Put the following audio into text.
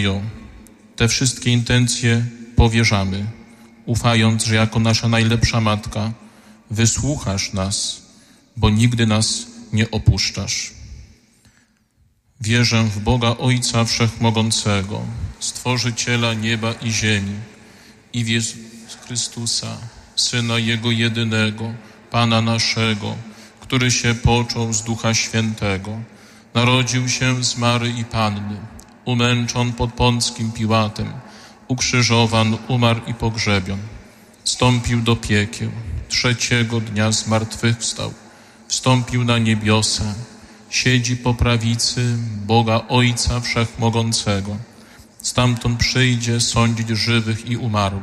Maryjo, te wszystkie intencje powierzamy, ufając, że jako nasza najlepsza Matka wysłuchasz nas, bo nigdy nas nie opuszczasz. Wierzę w Boga Ojca Wszechmogącego, Stworzyciela nieba i ziemi i w Jezusa Chrystusa, Syna Jego jedynego, Pana naszego, który się począł z Ducha Świętego, narodził się z Maryi i Panny, umęczon pod Pąckim Piłatem, ukrzyżowan, umarł i pogrzebion, wstąpił do piekieł, trzeciego dnia zmartwychwstał, wstąpił na niebiosa, siedzi po prawicy Boga Ojca Wszechmogącego, stamtąd przyjdzie sądzić żywych i umarłych.